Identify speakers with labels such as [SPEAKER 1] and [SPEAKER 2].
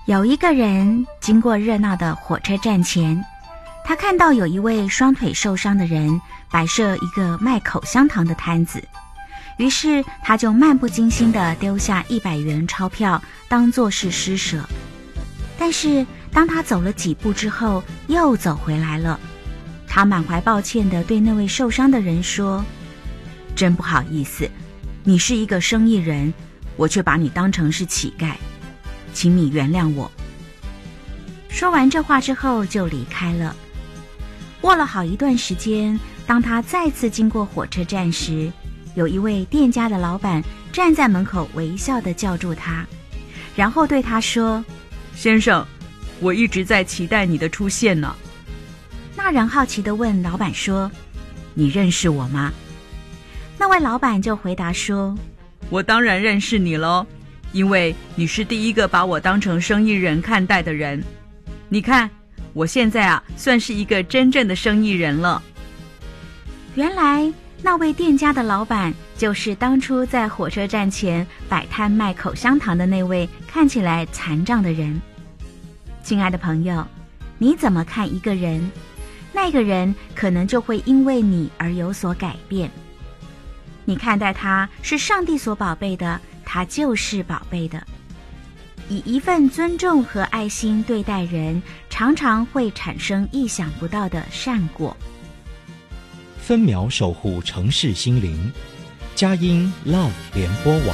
[SPEAKER 1] 有一个人经过热闹的火车站前，他看到有一位双腿受伤的人摆设一个卖口香糖的摊子，于是他就漫不经心地丢下100元钞票当作是施舍。但是当他走了几步之后，又走回来了。他满怀抱歉地对那位受伤的人说：真不好意思，你是一个生意人，我却把你当成是乞丐，请你原谅我。说完这话之后就离开了。过了好一段时间，当他再次经过火车站时，有一位店家的老板站在门口微笑地叫住他，然后对他说：
[SPEAKER 2] 先生，我一直在期待你的出现呢。
[SPEAKER 1] 那人好奇地问老板说：你认识我吗？那位老板就回答说：
[SPEAKER 2] 我当然认识你咯，因为你是第一个把我当成生意人看待的人。你看，我现在算是一个真正的生意人了。
[SPEAKER 1] 原来那位店家的老板就是当初在火车站前摆摊卖口香糖的那位看起来残障的人。亲爱的朋友，你怎么看一个人，那个人可能就会因为你而有所改变。你看待他是上帝所宝贝的，他就是宝贝的。以一份尊重和爱心对待人，常常会产生意想不到的善果。
[SPEAKER 3] 分秒守护城市心灵，佳音 Love 联播网。